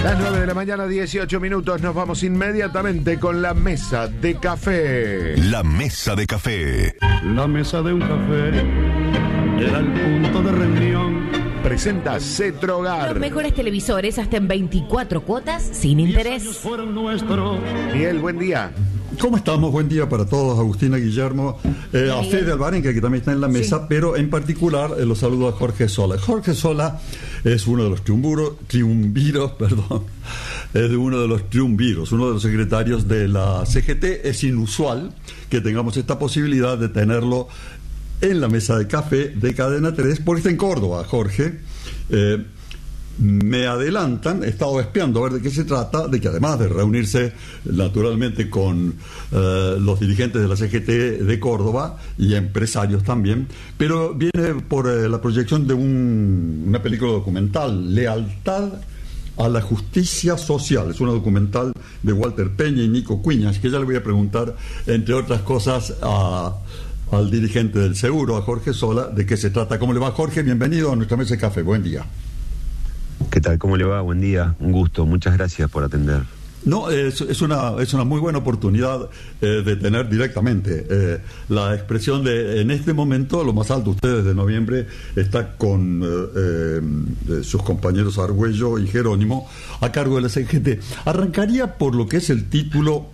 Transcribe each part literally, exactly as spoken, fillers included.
Las nueve de la mañana, dieciocho minutos, nos vamos inmediatamente con la mesa de café. La mesa de café. La mesa de un café era el punto de reunión. Presenta Cetrogar. Los mejores televisores hasta en veinticuatro cuotas sin interés. Fueron nuestros. Miguel, buen día. ¿Cómo estamos? Buen día para todos, Agustina, Guillermo, eh, a Fede Alvarenga, que también está en la mesa, sí. Pero en particular eh, los saludo a Jorge Sola. Jorge Sola es uno de los triunviros, triunviros, perdón, es de uno de los triunviros, uno de los secretarios de la C G T. Es inusual que tengamos esta posibilidad de tenerlo en la mesa de café de Cadena tres, porque está en Córdoba, Jorge. Eh, Me adelantan, he estado espiando a ver de qué se trata, de que además de reunirse naturalmente con eh, los dirigentes de la C G T de Córdoba y empresarios también, pero viene por eh, la proyección de un, una película documental, Lealtad a la Justicia Social. Es una documental de Walter Peña y Nico Cuñas, que ya le voy a preguntar, entre otras cosas, a... al dirigente del seguro, a Jorge Sola, de qué se trata. ¿Cómo le va, Jorge? Bienvenido a nuestra mesa de café. Buen día. ¿Qué tal? ¿Cómo le va? Buen día. Un gusto. Muchas gracias por atender. No, es, es, una, es una muy buena oportunidad eh, de tener directamente eh, la expresión de, en este momento, lo más alto, usted desde noviembre está con eh, eh, sus compañeros Argüello y Jerónimo a cargo de la C G T. Arrancaría por lo que es el título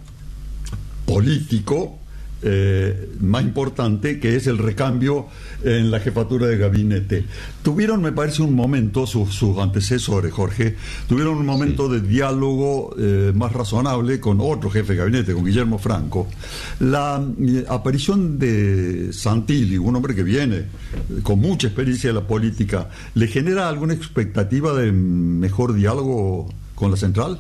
político Eh, más importante, que es el recambio en la jefatura de gabinete. Tuvieron, me parece, un momento, sus, sus antecesores, Jorge, tuvieron un momento sí. de diálogo eh, más razonable con otro jefe de gabinete, con Guillermo Franco. La eh, aparición de Santilli, un hombre que viene eh, con mucha experiencia de la política, ¿le genera alguna expectativa de mejor diálogo con la central?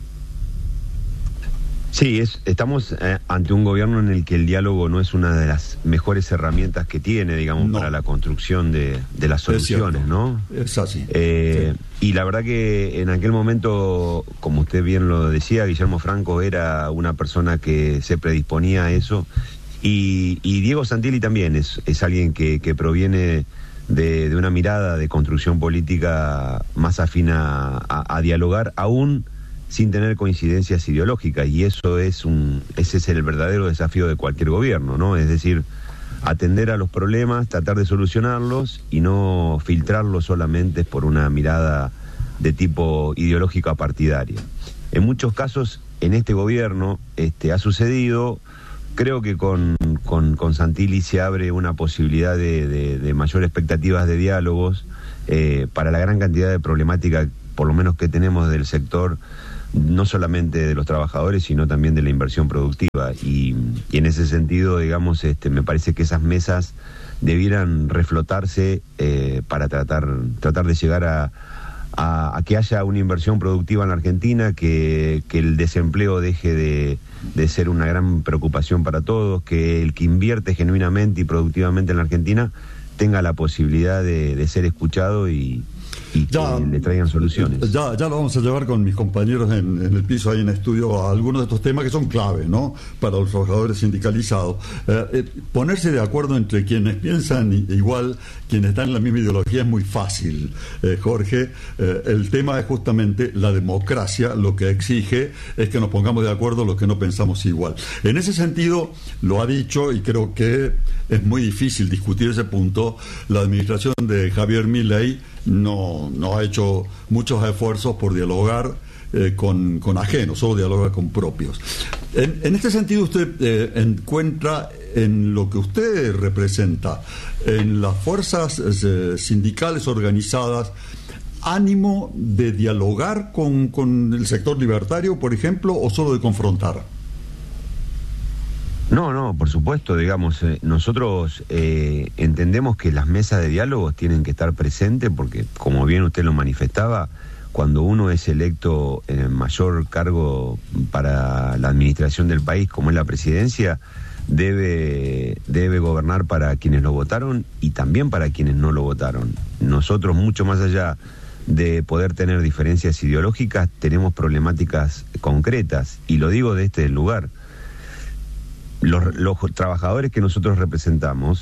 Sí, es, estamos eh, ante un gobierno en el que el diálogo no es una de las mejores herramientas que tiene, digamos, no. para la construcción de, de las soluciones, es ¿no? Es así. Eh, sí. Y la verdad que en aquel momento, como usted bien lo decía, Guillermo Franco era una persona que se predisponía a eso, y, y Diego Santilli también es, es alguien que, que proviene de, de una mirada de construcción política más afina a, a dialogar, aún sin tener coincidencias ideológicas, y eso es un ese es el verdadero desafío de cualquier gobierno, ¿no? Es decir, atender a los problemas, tratar de solucionarlos y no filtrarlos solamente por una mirada de tipo ideológica partidaria. En muchos casos, en este gobierno este, ha sucedido. Creo que con, con, con Santilli se abre una posibilidad de, de, de mayor expectativas de diálogos eh, para la gran cantidad de problemática, por lo menos que tenemos del sector, no solamente de los trabajadores, sino también de la inversión productiva. Y, y en ese sentido, digamos, este, me parece que esas mesas debieran reflotarse eh, para tratar, tratar de llegar a, a, a que haya una inversión productiva en la Argentina, que, que el desempleo deje de, de ser una gran preocupación para todos, que el que invierte genuinamente y productivamente en la Argentina tenga la posibilidad de, de ser escuchado y y ya, que le traigan soluciones. Ya, ya lo vamos a llevar con mis compañeros en, en el piso, ahí en estudio, a algunos de estos temas que son clave, ¿no?, para los trabajadores sindicalizados. Eh, eh, ponerse de acuerdo entre quienes piensan igual, quienes están en la misma ideología, es muy fácil, eh, Jorge. Eh, el tema es justamente la democracia, lo que exige es que nos pongamos de acuerdo los que no pensamos igual. En ese sentido, lo ha dicho, y creo que es muy difícil discutir ese punto, la administración de Javier Milei no, no ha hecho muchos esfuerzos por dialogar eh, con, con ajenos, solo dialoga con propios. En, en este sentido, usted eh, encuentra en lo que usted representa, en las fuerzas eh, sindicales organizadas, ánimo de dialogar con, con el sector libertario, por ejemplo, o solo de confrontar. No, no, por supuesto, digamos, eh, nosotros eh, entendemos que las mesas de diálogos tienen que estar presentes porque, como bien usted lo manifestaba, cuando uno es electo en el mayor cargo para la administración del país, como es la presidencia, debe, debe gobernar para quienes lo votaron y también para quienes no lo votaron. Nosotros, mucho más allá de poder tener diferencias ideológicas, tenemos problemáticas concretas, y lo digo de este lugar. Los, los trabajadores que nosotros representamos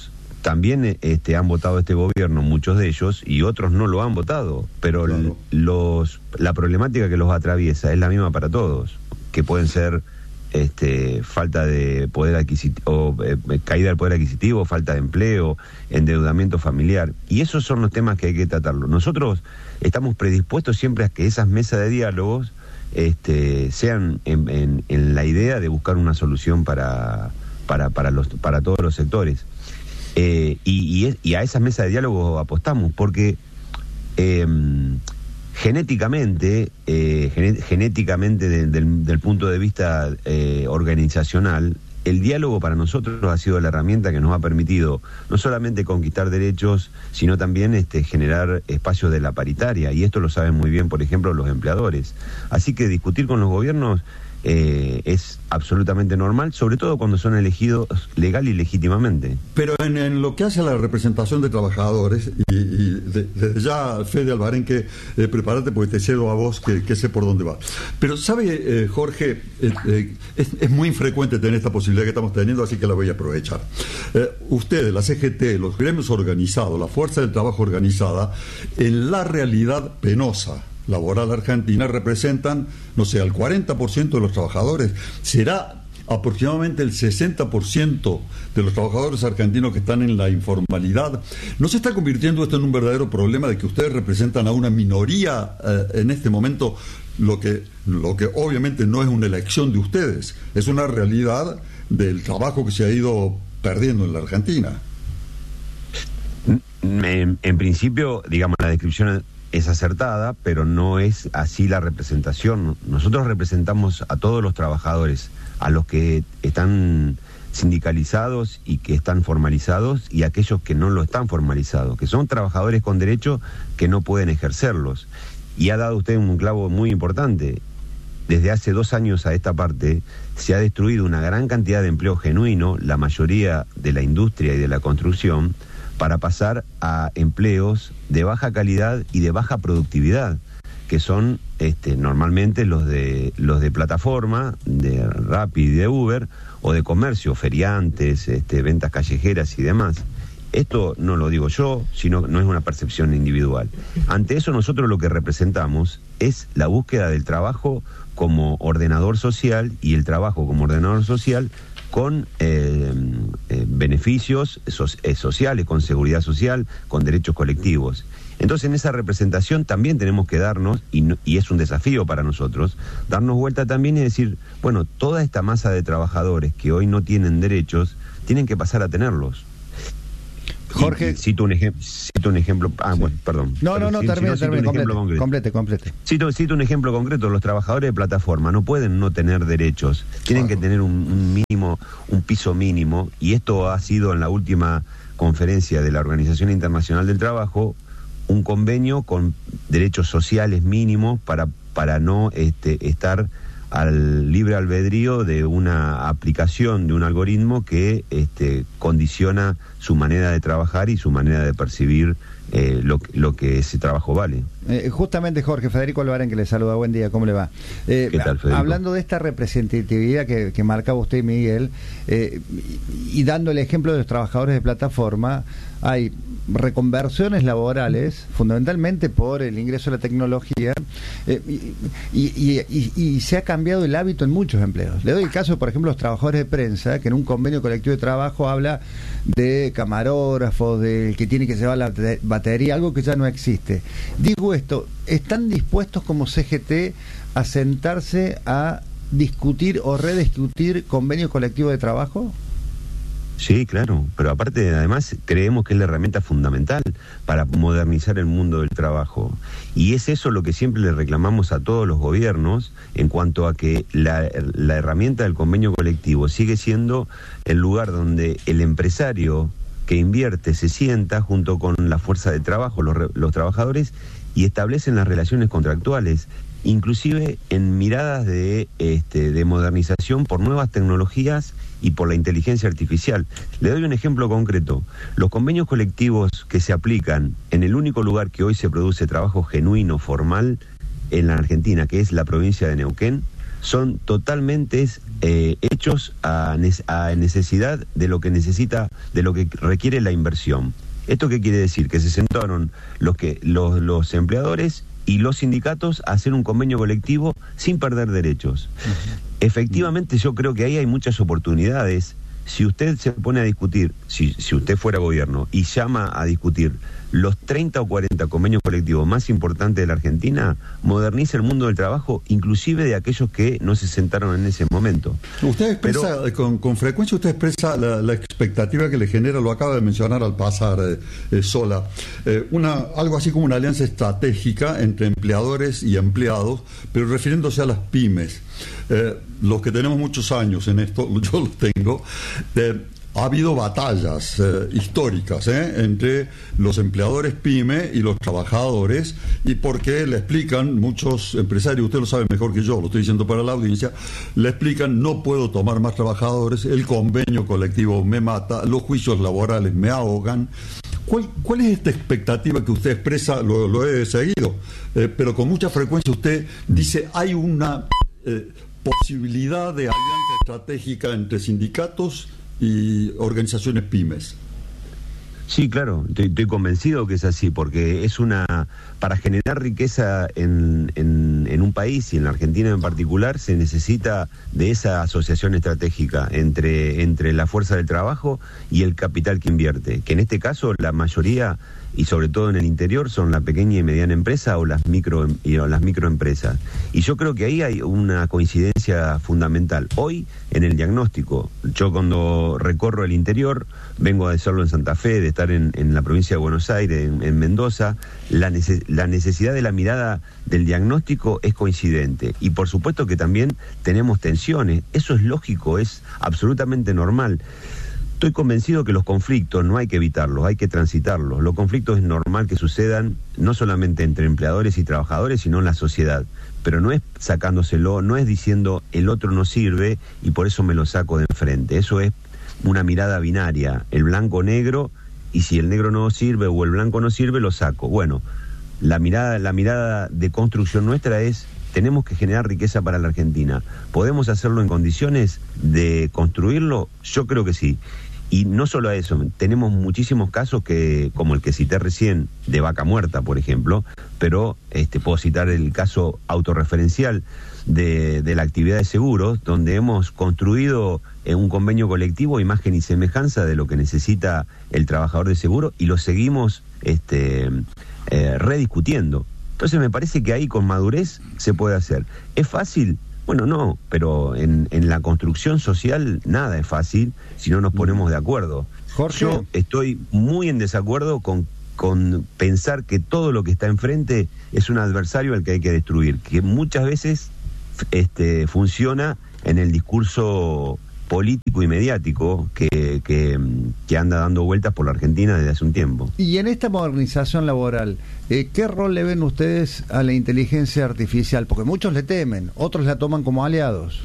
también este, han votado este gobierno, muchos de ellos, y otros no lo han votado, pero claro. los, la problemática que los atraviesa es la misma para todos, que pueden ser este, falta de poder adquisitivo, eh, caída del poder adquisitivo, falta de empleo, endeudamiento familiar, y esos son los temas que hay que tratarlo. Nosotros estamos predispuestos siempre a que esas mesas de diálogos este, sean en, en, en la idea de buscar una solución para, para, para, los, para todos los sectores. Eh, y, y, y a esas mesas de diálogo apostamos, porque eh, genéticamente, eh, gené, genéticamente de, del, del punto de vista eh, organizacional, el diálogo para nosotros ha sido la herramienta que nos ha permitido no solamente conquistar derechos, sino también este, generar espacios de la paritaria, y esto lo saben muy bien, por ejemplo, los empleadores. Así que discutir con los gobiernos Eh, es absolutamente normal, sobre todo cuando son elegidos legal y legítimamente. Pero en, en lo que hace a la representación de trabajadores, y, y desde de ya, Fede Albarenque, eh, prepárate porque te cedo a vos que, que sé por dónde va. Pero sabe, eh, Jorge, eh, eh, es, es muy infrecuente tener esta posibilidad que estamos teniendo, así que la voy a aprovechar. Eh, ustedes, la C G T, los gremios organizados, la fuerza del trabajo organizada, en la realidad penosa laboral argentina representan, no sé, al cuarenta por ciento de los trabajadores. Será aproximadamente el sesenta por ciento de los trabajadores argentinos que están en la informalidad. ¿No se está convirtiendo esto en un verdadero problema de que ustedes representan a una minoría eh, en este momento, lo que, lo que obviamente no es una elección de ustedes, es una realidad del trabajo que se ha ido perdiendo en la Argentina? En, en principio, digamos, la descripción es acertada, pero no es así la representación. Nosotros representamos a todos los trabajadores, a los que están sindicalizados y que están formalizados, y a aquellos que no lo están formalizados, que son trabajadores con derecho que no pueden ejercerlos. Y ha dado usted un clavo muy importante. Desde hace dos años a esta parte se ha destruido una gran cantidad de empleo genuino, la mayoría de la industria y de la construcción, para pasar a empleos de baja calidad y de baja productividad, que son este, normalmente los de los de plataforma, de Rappi y de Uber, o de comercio, feriantes, este, ventas callejeras y demás. Esto no lo digo yo, sino no es una percepción individual. Ante eso, nosotros lo que representamos es la búsqueda del trabajo como ordenador social, y el trabajo como ordenador social con eh, eh, beneficios so eh, sociales, con seguridad social, con derechos colectivos. Entonces, en esa representación también tenemos que darnos, y, no, y es un desafío para nosotros, darnos vuelta también y decir, bueno, toda esta masa de trabajadores que hoy no tienen derechos, tienen que pasar a tenerlos. Jorge, y, y cito, un cito un ejemplo. Ah, sí. bueno, perdón. No, no, no, si, termina, si termina, complete, concreto. complete, complete. Cito, cito un ejemplo concreto. Los trabajadores de plataforma no pueden no tener derechos. Tienen claro. que tener un, un mínimo, un piso mínimo, y esto ha sido en la última conferencia de la Organización Internacional del Trabajo, un convenio con derechos sociales mínimos para, para no este, estar al libre albedrío de una aplicación de un algoritmo que este, condiciona su manera de trabajar y su manera de percibir eh, lo, lo que ese trabajo vale. Eh, justamente, Jorge, Federico Albarén, que le saluda, buen día, ¿cómo le va? Eh, ¿Qué tal, Federico? Hablando de esta representatividad que, que marcaba usted y Miguel, eh, y, y dando el ejemplo de los trabajadores de plataforma, hay reconversiones laborales, fundamentalmente por el ingreso a la tecnología, eh, y, y, y, y se ha cambiado el hábito en muchos empleos. Le doy el caso, por ejemplo, los trabajadores de prensa, que en un convenio colectivo de trabajo habla de camarógrafos, del que tiene que llevar la batería, algo que ya no existe. Digo esto, ¿están dispuestos como C G T a sentarse a discutir o rediscutir convenios colectivos de trabajo? Sí, claro, pero aparte, además, creemos que es la herramienta fundamental para modernizar el mundo del trabajo. Y es eso lo que siempre le reclamamos a todos los gobiernos, en cuanto a que la, la herramienta del convenio colectivo sigue siendo el lugar donde el empresario que invierte se sienta junto con la fuerza de trabajo, los, los trabajadores, y establecen las relaciones contractuales, inclusive en miradas de, este, de modernización por nuevas tecnologías y por la inteligencia artificial. Le doy un ejemplo concreto. Los convenios colectivos que se aplican en el único lugar que hoy se produce trabajo genuino, formal, en la Argentina, que es la provincia de Neuquén, son totalmente eh, hechos a, a necesidad de lo que necesita, de lo que requiere la inversión. ¿Esto qué quiere decir? Que se sentaron los, que, los, los empleadores y los sindicatos a hacer un convenio colectivo sin perder derechos. Uh-huh. Efectivamente, yo creo que ahí hay muchas oportunidades. Si usted se pone a discutir, si, si usted fuera gobierno y llama a discutir los treinta o cuarenta convenios colectivos más importantes de la Argentina, moderniza el mundo del trabajo, inclusive de aquellos que no se sentaron en ese momento. Usted expresa, Pero, con, con frecuencia usted expresa la, la expectativa que le genera, lo acaba de mencionar al pasar eh, eh, Sola, eh, una, algo así como una alianza estratégica entre empleadores y empleados, pero refiriéndose a las pymes. Eh, los que tenemos muchos años en esto, yo los tengo, eh, ha habido batallas eh, históricas eh, entre los empleadores pyme y los trabajadores, y porque le explican muchos empresarios, usted lo sabe mejor que yo, lo estoy diciendo para la audiencia, le explican: no puedo tomar más trabajadores, el convenio colectivo me mata, los juicios laborales me ahogan. ¿Cuál, cuál es esta expectativa que usted expresa? Lo, lo he seguido, eh, pero con mucha frecuencia usted dice: hay una eh, posibilidad de alianza estratégica entre sindicatos y organizaciones pymes. Sí, claro, estoy, estoy convencido que es así, porque es una, para generar riqueza en, en, en un país, y en la Argentina en particular, se necesita de esa asociación estratégica entre, entre la fuerza del trabajo y el capital que invierte, que en este caso la mayoría, y sobre todo en el interior, son la pequeña y mediana empresa o las micro y o las microempresas. Y yo creo que ahí hay una coincidencia fundamental. Hoy, en el diagnóstico, yo cuando recorro el interior, vengo a hacerlo en Santa Fe, de estar en, en la provincia de Buenos Aires, en, en Mendoza, la, nece- la necesidad de la mirada del diagnóstico es coincidente. Y por supuesto que también tenemos tensiones. Eso es lógico, es absolutamente normal. Estoy convencido que los conflictos no hay que evitarlos, hay que transitarlos. Los conflictos es normal que sucedan no solamente entre empleadores y trabajadores, sino en la sociedad. Pero no es sacándoselo, no es diciendo el otro no sirve y por eso me lo saco de enfrente. Eso es una mirada binaria, el blanco-negro, y si el negro no sirve o el blanco no sirve, lo saco. Bueno, la mirada, la mirada de construcción nuestra es: tenemos que generar riqueza para la Argentina. ¿Podemos hacerlo en condiciones de construirlo? Yo creo que sí. Y no solo a eso, tenemos muchísimos casos que, como el que cité recién, de Vaca Muerta, por ejemplo, pero este, puedo citar el caso autorreferencial de, de la actividad de seguros, donde hemos construido en un convenio colectivo imagen y semejanza de lo que necesita el trabajador de seguro, y lo seguimos este, eh, rediscutiendo. Entonces me parece que ahí con madurez se puede hacer. ¿Es fácil? Bueno, no, pero en, en la construcción social nada es fácil si no nos ponemos de acuerdo. Jorge. Yo estoy muy en desacuerdo con, con pensar que todo lo que está enfrente es un adversario al que hay que destruir, que muchas veces este, funciona en el discurso político y mediático que, que, que anda dando vueltas por la Argentina desde hace un tiempo. Y en esta modernización laboral, eh, ¿qué rol le ven ustedes a la inteligencia artificial? Porque muchos le temen, otros la toman como aliados.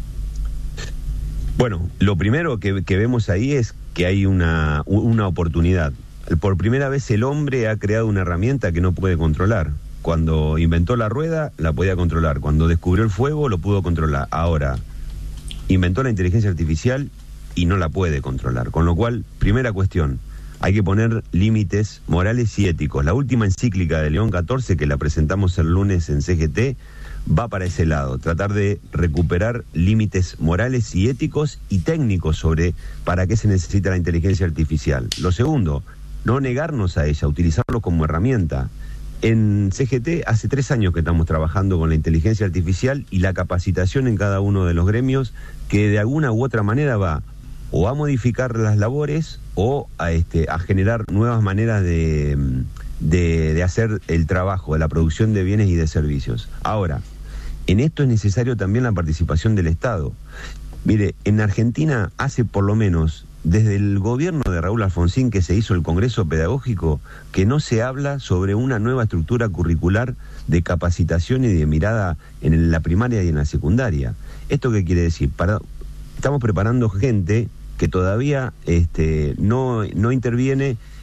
Bueno, lo primero que, que vemos ahí es que hay una, una oportunidad. Por primera vez el hombre ha creado una herramienta que no puede controlar. Cuando inventó la rueda, la podía controlar. Cuando descubrió el fuego, lo pudo controlar. Ahora inventó la inteligencia artificial y no la puede controlar. Con lo cual, primera cuestión, hay que poner límites morales y éticos. La última encíclica de León catorce, que la presentamos el lunes en C G T, va para ese lado, tratar de recuperar límites morales y éticos y técnicos sobre para qué se necesita la inteligencia artificial. Lo segundo, no negarnos a ella, utilizarlo como herramienta. En C G T hace tres años que estamos trabajando con la inteligencia artificial y la capacitación en cada uno de los gremios, que de alguna u otra manera va o a modificar las labores o a, este, a generar nuevas maneras de, de, de hacer el trabajo, de la producción de bienes y de servicios. Ahora, en esto es necesario también la participación del Estado. Mire, en Argentina hace por lo menos, desde el gobierno de Raúl Alfonsín, que se hizo el Congreso Pedagógico, que no se habla sobre una nueva estructura curricular de capacitación y de mirada en la primaria y en la secundaria. ¿Esto qué quiere decir? Para, estamos preparando gente que todavía este, no, no interviene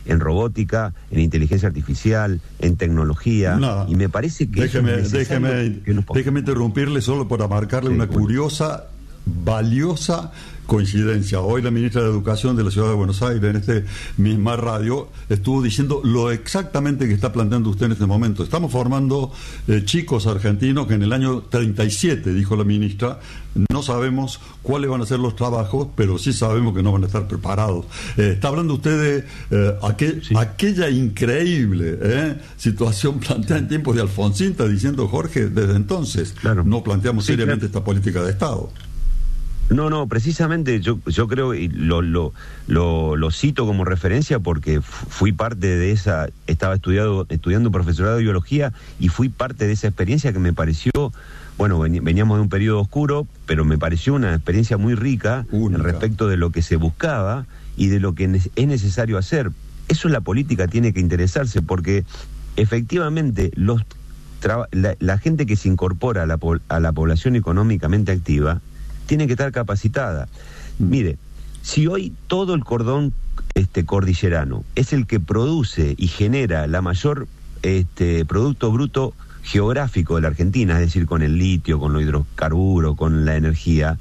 en robótica, en inteligencia artificial, en tecnología, no, y me parece que déjeme, es déjeme, que nos... déjeme interrumpirle solo para marcarle sí, una bueno. curiosa, valiosa coincidencia. Hoy la ministra de Educación de la Ciudad de Buenos Aires, en este misma radio, estuvo diciendo lo exactamente que está planteando usted en este momento. Estamos formando eh, chicos argentinos que en el año treinta y siete, dijo la ministra, no sabemos cuáles van a ser los trabajos, pero sí sabemos que no van a estar preparados. Eh, está hablando usted de eh, aquel, sí. aquella increíble eh, situación planteada en tiempos de Alfonsín, está diciendo Jorge, desde entonces claro. no planteamos sí, seriamente claro. esta política de Estado. No, no, precisamente yo yo creo, y lo, lo, lo, lo cito como referencia porque fui parte de esa, estaba estudiado, estudiando profesorado de biología y fui parte de esa experiencia que me pareció, bueno, veníamos de un periodo oscuro, pero me pareció una experiencia muy rica Única. respecto de lo que se buscaba y de lo que es necesario hacer. Eso en la política tiene que interesarse porque efectivamente los la, la gente que se incorpora a la, a la población económicamente activa tiene que estar capacitada. Mire, si hoy todo el cordón este, cordillerano es el que produce y genera la mayor este, producto bruto geográfico de la Argentina, es decir, con el litio, con los hidrocarburos, con la energía,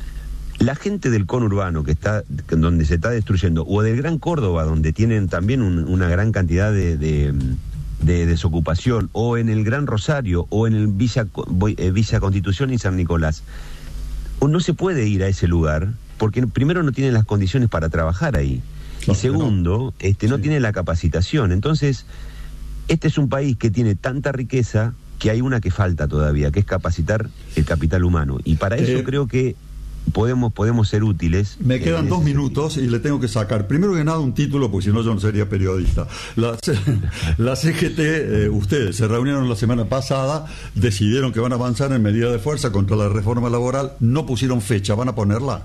la gente del conurbano que está, donde se está destruyendo, o del Gran Córdoba, donde tienen también un, una gran cantidad de, de, de desocupación, o en el Gran Rosario, o en el Villa, Villa Constitución y San Nicolás, no se puede ir a ese lugar porque primero no tienen las condiciones para trabajar ahí y segundo, este, no sí. tiene la capacitación. Entonces, este es un país que tiene tanta riqueza que hay una que falta todavía, que es capacitar el capital humano. Y para eso eh, creo que podemos podemos ser útiles. Me quedan dos minutos y le tengo que sacar, primero que nada, un título, porque si no yo no sería periodista. La, la C G T, eh, ustedes se reunieron la semana pasada, decidieron que van a avanzar en medida de fuerza contra la reforma laboral, no pusieron fecha, ¿van a ponerla?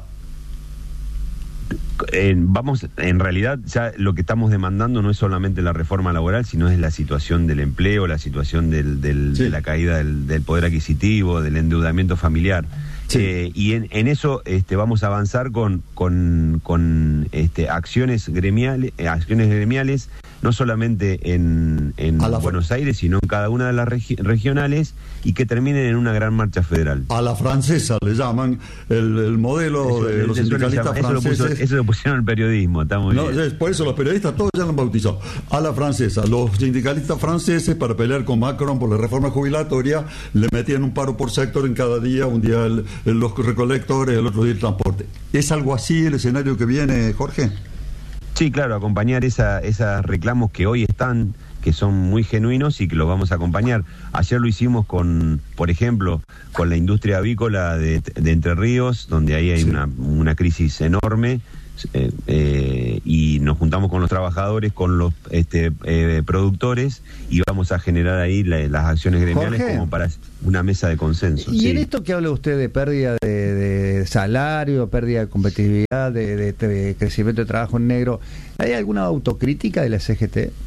Eh, vamos, en realidad ya lo que estamos demandando no es solamente la reforma laboral, sino es la situación del empleo, la situación del, del, sí. de la caída del, del poder adquisitivo, del endeudamiento familiar. Sí. Eh, y en, en eso este, vamos a avanzar con, con, con este, acciones gremiales, eh, acciones gremiales, no solamente en, en Buenos Aires, sino en cada una de las regi regionales, y que terminen en una gran marcha federal. A la francesa le llaman, el, el modelo eso, de los sindicalistas llama, franceses. Eso lo, puso, eso lo pusieron al periodismo, está muy no, bien. Es, por eso los periodistas todos ya lo han bautizado. A la francesa, los sindicalistas franceses, para pelear con Macron por la reforma jubilatoria, le metían un paro por sector en cada día, un día el, el, los recolectores, el otro día el transporte. ¿Es algo así el escenario que viene, Jorge? Sí, claro, acompañar esa, esos reclamos que hoy están, que son muy genuinos y que los vamos a acompañar. Ayer lo hicimos con, por ejemplo, con la industria avícola de, de Entre Ríos, donde ahí hay sí. una, una crisis enorme, eh, eh, y nos juntamos con los trabajadores, con los este, eh, productores, y vamos a generar ahí la, las acciones gremiales Jorge, como para una mesa de consenso. Y sí. en esto que habla usted de pérdida de, de salario, pérdida de competitividad, de, de, de crecimiento de trabajo en negro, ¿hay alguna autocrítica de la C G T?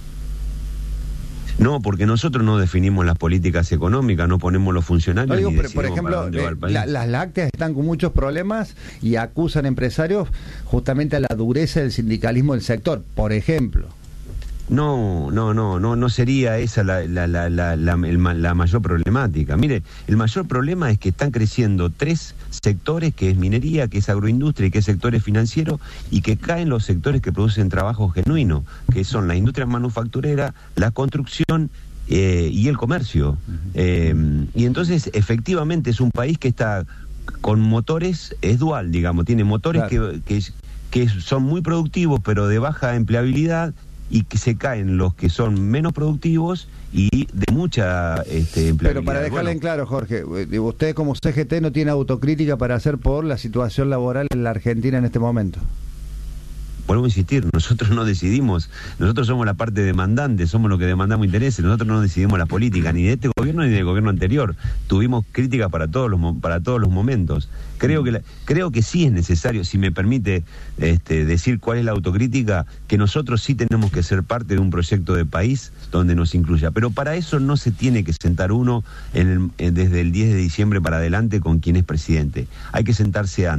No, porque nosotros no definimos las políticas económicas, no ponemos los funcionarios. No, digo, ni por ejemplo, eh, la, las lácteas están con muchos problemas y acusan empresarios justamente a la dureza del sindicalismo del sector, por ejemplo. No, no, no, no, no sería esa la, la, la, la, la, el, la mayor problemática. Mire, el mayor problema es que están creciendo tres sectores, que es minería, que es agroindustria y que es sectores financieros, y que caen los sectores que producen trabajo genuino, que son la industria manufacturera, la construcción eh, y el comercio. Uh-huh. Eh, y entonces, efectivamente, es un país que está con motores, es dual, digamos, tiene motores claro. que, que, que son muy productivos, pero de baja empleabilidad, y que se caen los que son menos productivos y de mucha este, empleabilidad. Pero para dejarle bueno. en claro, Jorge, usted como C G T no tiene autocrítica para hacer por la situación laboral en la Argentina en este momento. Vuelvo a insistir, nosotros no decidimos, nosotros somos la parte demandante, somos los que demandamos intereses, nosotros no decidimos la política, ni de este gobierno ni del gobierno anterior. Tuvimos críticas para todos los para todos los momentos. Creo que la, creo que sí es necesario, si me permite este, decir cuál es la autocrítica, que nosotros sí tenemos que ser parte de un proyecto de país donde nos incluya. Pero para eso no se tiene que sentar uno en el, desde el diez de diciembre para adelante con quien es presidente. Hay que sentarse antes.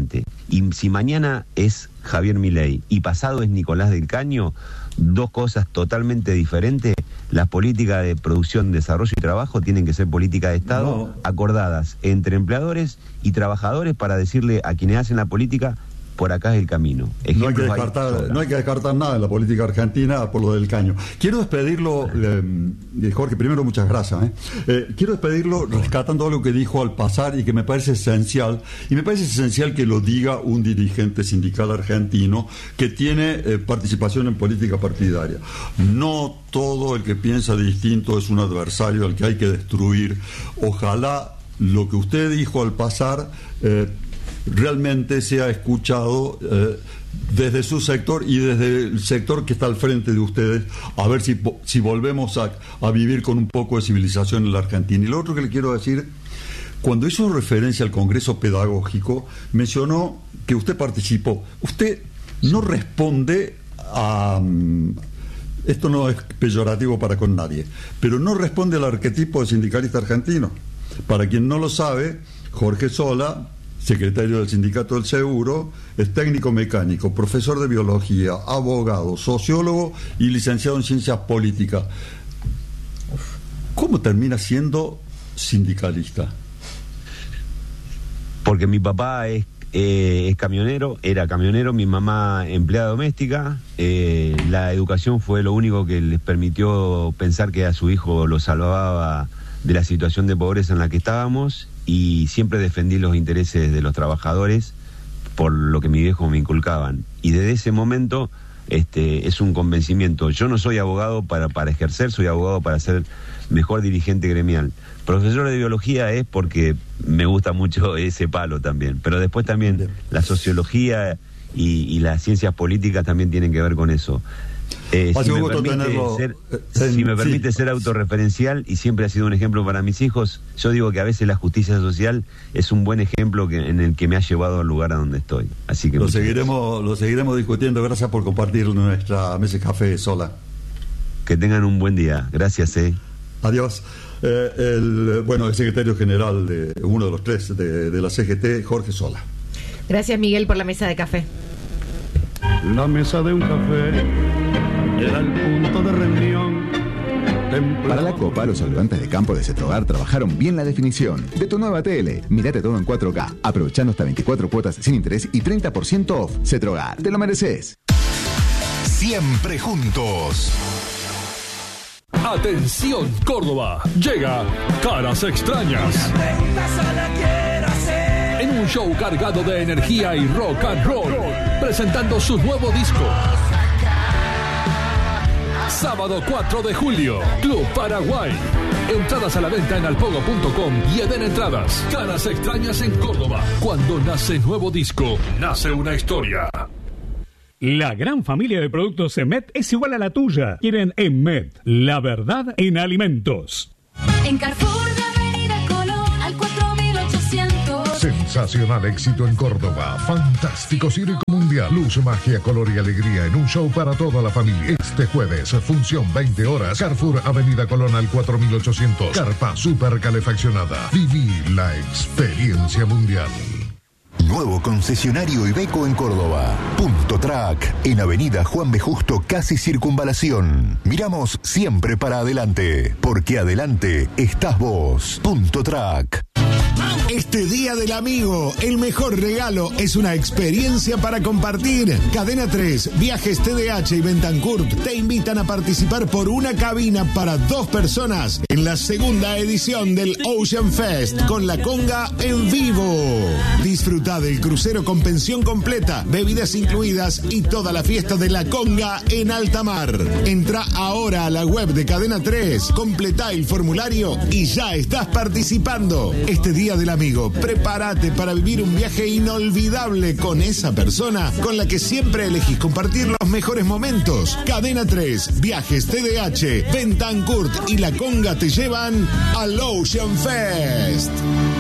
Y si mañana es Javier Milei y pasado es Nicolás del Caño, dos cosas totalmente diferentes, las políticas de producción, desarrollo y trabajo tienen que ser políticas de Estado No. acordadas entre empleadores y trabajadores para decirle a quienes hacen la política, por acá es el camino. No hay, que Ejemplos hay descartar, sobra. no hay que descartar nada en la política argentina por lo del caño. Quiero despedirlo, eh, Jorge, primero muchas gracias. ¿eh? Eh, quiero despedirlo rescatando algo que dijo al pasar y que me parece esencial, y me parece esencial que lo diga un dirigente sindical argentino que tiene eh, participación en política partidaria. No todo el que piensa distinto es un adversario al que hay que destruir. Ojalá lo que usted dijo al pasar eh, realmente se ha escuchado eh, desde su sector y desde el sector que está al frente de ustedes, a ver si, si volvemos a, a vivir con un poco de civilización en la Argentina. Y lo otro que le quiero decir, cuando hizo referencia al Congreso Pedagógico, mencionó que usted participó. Usted no responde a... Esto no es peyorativo para con nadie, pero no responde al arquetipo de sindicalista argentino. Para quien no lo sabe, Jorge Sola, secretario del Sindicato del Seguro, es técnico mecánico, profesor de biología, abogado, sociólogo y licenciado en ciencias políticas. ¿Cómo termina siendo sindicalista? Porque mi papá es, eh, es camionero, era camionero, mi mamá empleada doméstica, eh, la educación fue lo único que les permitió pensar que a su hijo lo salvaba de la situación de pobreza en la que estábamos, y siempre defendí los intereses de los trabajadores por lo que mi viejo me inculcaban. Y desde ese momento este, es un convencimiento. Yo no soy abogado para, para ejercer, soy abogado para ser mejor dirigente gremial. Profesor de biología es porque me gusta mucho ese palo también, pero después también la sociología y, y las ciencias políticas también tienen que ver con eso. Eh, si, me permite, ser, en, si me permite sí. ser autorreferencial, y siempre ha sido un ejemplo para mis hijos, yo digo que a veces la justicia social es un buen ejemplo que, en el que me ha llevado al lugar a donde estoy. Así que lo seguiremos, lo seguiremos discutiendo. Gracias por compartir nuestra mesa de café, Sola. Que tengan un buen día. Gracias, eh. Adiós. Eh, el, bueno, el secretario general de uno de los tres de, de la C G T, Jorge Sola. Gracias, Miguel, por la mesa de café. La mesa de un café era el punto de reunión. Templado. Para la Copa, los ayudantes de campo de Cetrogar trabajaron bien la definición de tu nueva tele. Mírate todo en cuatro K, aprovechando hasta veinticuatro cuotas sin interés y treinta por ciento off. Cetrogar, te lo mereces. Siempre juntos. Atención, Córdoba. Llega Caras Extrañas. En un show cargado de energía y rock and roll, presentando su nuevo disco. Sábado cuatro de julio, Club Paraguay. Entradas a la venta en alpogo punto com y Eden Entradas. Caras Extrañas en Córdoba. Cuando nace nuevo disco, nace una historia. La gran familia de productos Emet es igual a la tuya. Quieren Emet, la verdad en alimentos. En Carrefour de Avenida Colón al cuatro mil ochocientos. Sensacional éxito en Córdoba. Fantástico circo mundial. Luz, magia, color y alegría en un show para toda la familia. Este jueves, función veinte horas. Carrefour Avenida Colón al cuatro mil ochocientos. Carpa super calefaccionada. Viví la experiencia mundial. Nuevo concesionario Iveco en Córdoba. Punto Track, en Avenida Juan B. Justo, casi Circunvalación. Miramos siempre para adelante, porque adelante estás vos. Punto Track. Este Día del Amigo, el mejor regalo es una experiencia para compartir. Cadena tres, Viajes T D H y Bentancourt te invitan a participar por una cabina para dos personas en la segunda edición del Ocean Fest con la conga en vivo. Disfruta del crucero con pensión completa, bebidas incluidas y toda la fiesta de la conga en alta mar. Entra ahora a la web de Cadena tres, completá el formulario y ya estás participando. Este Día del Amigo, prepárate para vivir un viaje inolvidable con esa persona con la que siempre elegís compartir los mejores momentos. Cadena tres, Viajes T D H, Bentancourt y la conga te llevan al Ocean Fest.